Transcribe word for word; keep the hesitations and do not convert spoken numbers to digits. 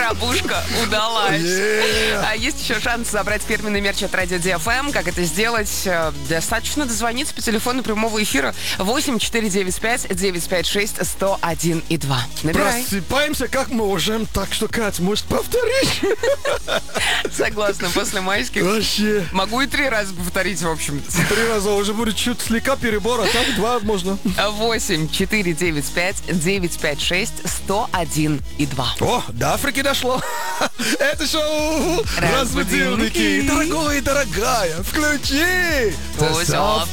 Воробушка удалась. Yeah. А есть еще шанс забрать фирменный мерч от Радио Ди Эф Эм. Как это сделать? Достаточно дозвониться по телефону прямого эфира восемь четыре девять пять девять пять шесть сто один и два. Набирай. Просыпаемся как можем. Так что, Кать, может повторить? Согласна, после майских. Вообще. Могу и три раза повторить, в общем. Три раза уже будет чуть слегка перебор, а так два можно. восемь четыре девять пять девять пять шесть сто один и два. О, до Африки дошло. Это шоу Разбудилники. «Разбудилники». Дорогой и дорогая, включи. Пусть